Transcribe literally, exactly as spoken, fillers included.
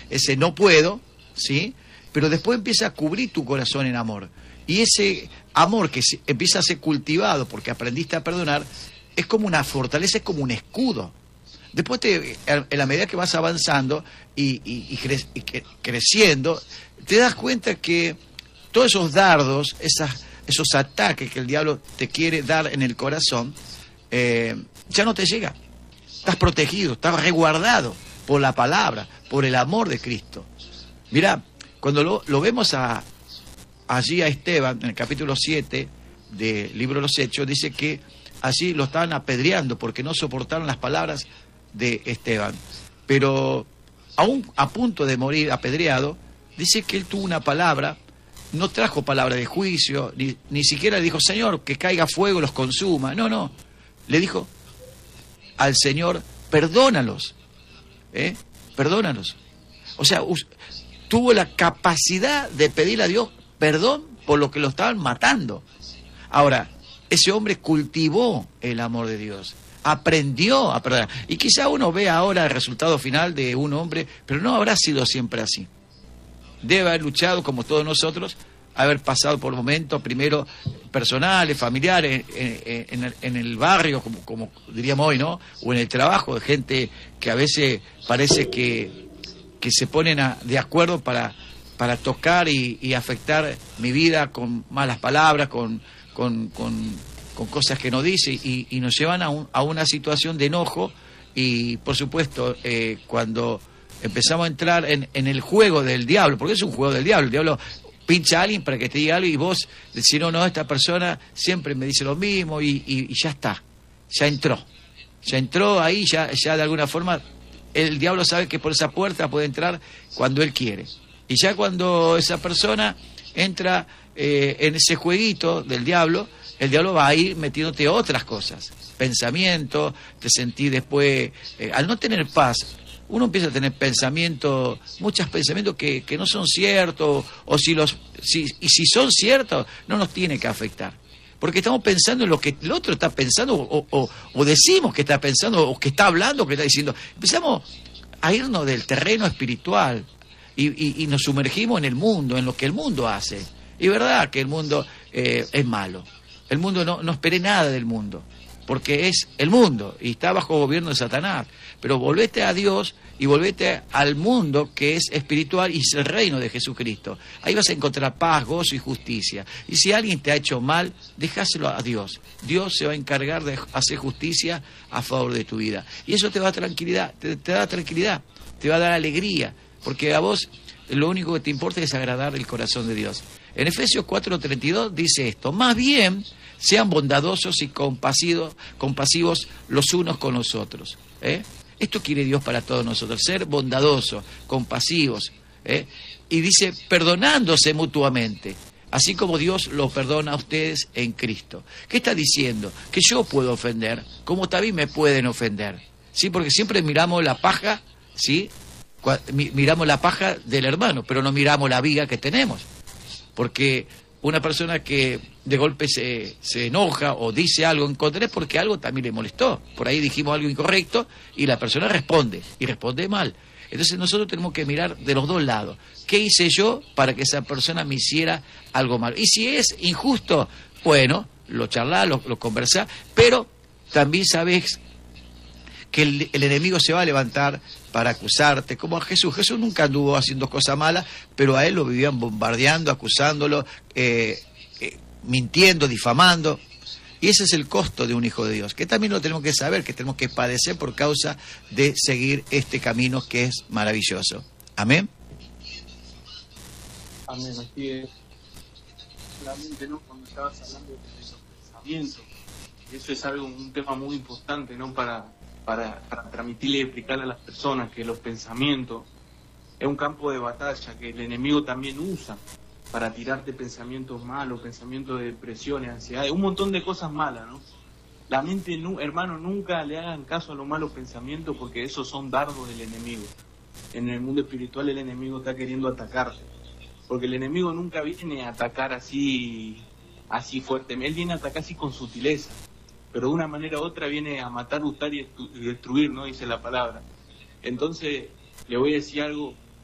ese no puedo, ¿sí? Pero después empieza a cubrir tu corazón en amor. Y ese amor que se, empieza a ser cultivado porque aprendiste a perdonar, es como una fortaleza, es como un escudo. Después, te, en la medida que vas avanzando y, y, y, cre, y cre, creciendo, te das cuenta que todos esos dardos, esas, esos ataques que el diablo te quiere dar en el corazón, eh, ya no te llega. Estás protegido, estás resguardado por la palabra, por el amor de Cristo. Mirá, cuando lo, lo vemos a, allí a Esteban, en el capítulo siete del libro de los Hechos, dice que allí lo estaban apedreando porque no soportaron las palabras de Esteban. Pero aún a punto de morir apedreado, dice que él tuvo una palabra, no trajo palabra de juicio, ni, ni siquiera le dijo, Señor, que caiga fuego, los consuma. No, no. Le dijo al Señor, perdónalos. ¿Eh? Perdónalos. O sea, us, tuvo la capacidad de pedirle a Dios perdón por lo que lo estaban matando. Ahora, ese hombre cultivó el amor de Dios, aprendió a perdonar. Y quizá uno vea ahora el resultado final de un hombre, pero no habrá sido siempre así. Debe haber luchado, como todos nosotros, haber pasado por momentos, primero personales, familiares, en, en, en, el, en el barrio, como, como diríamos hoy, ¿no? O en el trabajo, de gente que a veces parece que, que se ponen a, de acuerdo para, para tocar y, y afectar mi vida con malas palabras, con, con, con, con cosas que no dice, y, y nos llevan a, un, a una situación de enojo. Y, por supuesto, eh, cuando empezamos a entrar en, en el juego del diablo, porque es un juego del diablo, el diablo pincha a alguien para que te diga algo y vos decís, no, no, esta persona siempre me dice lo mismo y, y, y ya está, ya entró, ya entró ahí, ya, ya de alguna forma el diablo sabe que por esa puerta puede entrar cuando él quiere. Y ya cuando esa persona entra eh, en ese jueguito del diablo, el diablo va a ir metiéndote otras cosas, pensamientos, te sentís después, eh, al no tener paz, uno empieza a tener pensamientos, muchos pensamientos que, que no son ciertos, o si los si, y si son ciertos, no nos tiene que afectar. Porque estamos pensando en lo que el otro está pensando, o, o, o decimos que está pensando, o que está hablando, o que está diciendo. Empezamos a irnos del terreno espiritual y, y, y nos sumergimos en el mundo, en lo que el mundo hace. Y verdad que el mundo eh, es malo. El mundo no, no espere nada del mundo, porque es el mundo y está bajo gobierno de Satanás. Pero volvete a Dios y volvete al mundo que es espiritual y es el reino de Jesucristo. Ahí vas a encontrar paz, gozo y justicia. Y si alguien te ha hecho mal, dejáselo a Dios. Dios se va a encargar de hacer justicia a favor de tu vida. Y eso te va a dar tranquilidad, te, te da tranquilidad, te va a dar alegría, porque a vos lo único que te importa es agradar el corazón de Dios. En Efesios cuatro treinta y dos dice esto: más bien sean bondadosos y compasivos, compasivos los unos con los otros. ¿Eh? Esto quiere Dios para todos nosotros, ser bondadosos, compasivos. ¿Eh? Y dice, perdonándose mutuamente, así como Dios los perdona a ustedes en Cristo. ¿Qué está diciendo? Que yo puedo ofender, como también me pueden ofender. ¿Sí? Porque siempre miramos la paja, ¿sí? Miramos la paja del hermano, pero no miramos la viga que tenemos. Porque una persona que de golpe se, se enoja o dice algo en contra es porque algo también le molestó. Por ahí dijimos algo incorrecto y la persona responde, y responde mal. Entonces nosotros tenemos que mirar de los dos lados. ¿Qué hice yo para que esa persona me hiciera algo mal? Y si es injusto, bueno, lo charlás, lo, lo conversás, pero también sabés que el, el enemigo se va a levantar para acusarte, como a Jesús. Jesús nunca anduvo haciendo cosas malas, pero a él lo vivían bombardeando, acusándolo, eh, eh, mintiendo, difamando. Y ese es el costo de un hijo de Dios, que también lo tenemos que saber, que tenemos que padecer por causa de seguir este camino que es maravilloso. Amén. Amén, así es. Solamente, ¿no? Cuando estabas hablando de los pensamientos, eso es algo, un tema muy importante, ¿no? Para Para, para transmitirle y explicarle a las personas que los pensamientos es un campo de batalla que el enemigo también usa para tirarte pensamientos malos, pensamientos de depresiones, ansiedades, un montón de cosas malas, ¿no? La mente, hermano, nunca le hagan caso a los malos pensamientos, porque esos son dardos del enemigo. En el mundo espiritual el enemigo está queriendo atacarte, porque el enemigo nunca viene a atacar así, así fuerte, él viene a atacar así con sutileza, pero de una manera u otra viene a matar, hurtar y destruir, ¿no? Dice la palabra. Entonces, le voy a decir algo,